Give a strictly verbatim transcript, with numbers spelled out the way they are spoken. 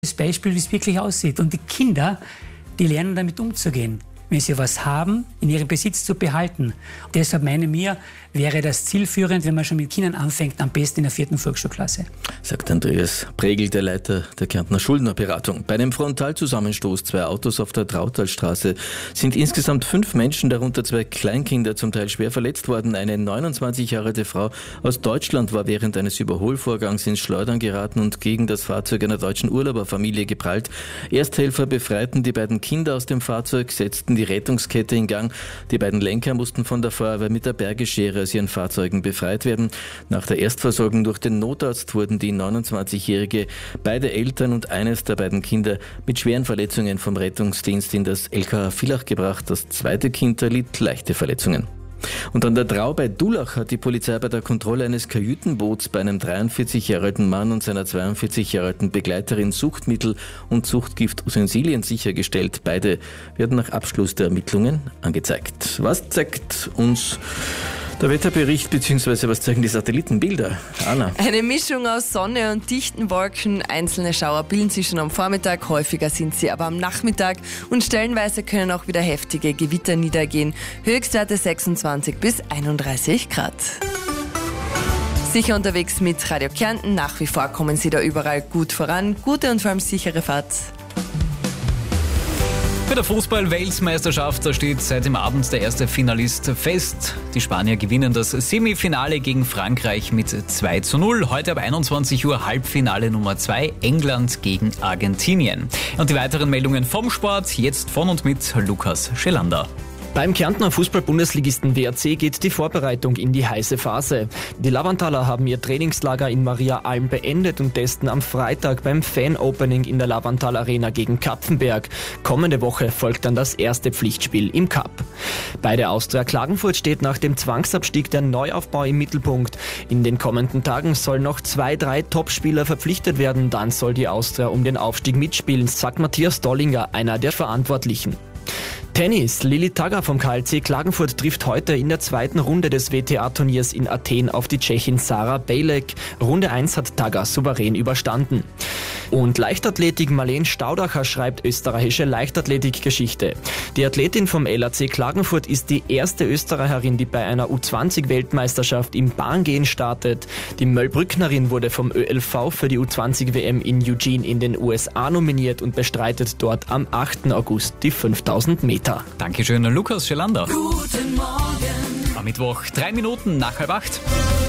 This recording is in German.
Das Beispiel, wie es wirklich aussieht. Und die Kinder, die lernen damit umzugehen. Wenn sie was haben, in ihrem Besitz zu behalten. Deshalb meine mir, wäre das zielführend, wenn man schon mit Kindern anfängt, am besten in der vierten Volksschulklasse. Sagt Andreas Pregel, der Leiter der Kärntner Schuldnerberatung. Bei einem Frontalzusammenstoß zweier Autos auf der Trautalstraße sind insgesamt fünf Menschen, darunter zwei Kleinkinder, zum Teil schwer verletzt worden. Eine neunundzwanzig Jahre alte Frau aus Deutschland war während eines Überholvorgangs ins Schleudern geraten und gegen das Fahrzeug einer deutschen Urlauberfamilie geprallt. Ersthelfer befreiten die beiden Kinder aus dem Fahrzeug, setzten die Rettungskette in Gang. Die beiden Lenker mussten von der Feuerwehr mit der Bergeschere aus ihren Fahrzeugen befreit werden. Nach der Erstversorgung durch den Notarzt wurden die neunundzwanzigjährige, beide Eltern und eines der beiden Kinder mit schweren Verletzungen vom Rettungsdienst in das L K A Villach gebracht. Das zweite Kind erlitt leichte Verletzungen. Und an der Drau bei Dulach hat die Polizei bei der Kontrolle eines Kajütenboots bei einem dreiundvierzig Jahre alten Mann und seiner zweiundvierzig Jahre alten Begleiterin Suchtmittel und Suchtgiftutensilien sichergestellt. Beide werden nach Abschluss der Ermittlungen angezeigt. Was zeigt uns der Wetterbericht, beziehungsweise was zeigen die Satellitenbilder? Anna? Eine Mischung aus Sonne und dichten Wolken. Einzelne Schauer bilden sich schon am Vormittag, häufiger sind sie aber am Nachmittag und stellenweise können auch wieder heftige Gewitter niedergehen. Höchstwerte sechsundzwanzig bis einunddreißig Grad. Sicher unterwegs mit Radio Kärnten. Nach wie vor kommen Sie da überall gut voran. Gute und vor allem sichere Fahrt. Bei der Fußball-Weltmeisterschaft, da steht seit dem Abend der erste Finalist fest. Die Spanier gewinnen das Semifinale gegen Frankreich mit zwei zu null. Heute ab einundzwanzig Uhr Halbfinale Nummer zwei, England gegen Argentinien. Und die weiteren Meldungen vom Sport, jetzt von und mit Lukas Schelander. Beim Kärntner Fußball-Bundesligisten W R C geht die Vorbereitung in die heiße Phase. Die Lavantaler haben ihr Trainingslager in Maria Alm beendet und testen am Freitag beim Fan-Opening in der Lavantal Arena gegen Kapfenberg. Kommende Woche folgt dann das erste Pflichtspiel im Cup. Bei der Austria Klagenfurt steht nach dem Zwangsabstieg der Neuaufbau im Mittelpunkt. In den kommenden Tagen sollen noch zwei, drei Topspieler verpflichtet werden. Dann soll die Austria um den Aufstieg mitspielen, sagt Matthias Dollinger, einer der Verantwortlichen. Tennis. Lili Tagger vom K L C Klagenfurt trifft heute in der zweiten Runde des W T A-Turniers in Athen auf die Tschechin Sara Bejlek. Runde eins hat Tagger souverän überstanden. Und Leichtathletik. Marlene Staudacher schreibt österreichische Leichtathletikgeschichte. Die Athletin vom L A C Klagenfurt ist die erste Österreicherin, die bei einer U zwanzig Weltmeisterschaft im Bahngehen startet. Die Möllbrücknerin wurde vom Ö L V für die U zwanzig W M in Eugene in den U S A nominiert und bestreitet dort am achten August die fünftausend Meter. Dankeschön, Lukas Schelander. Guten Morgen. Am Mittwoch drei Minuten nach halb acht.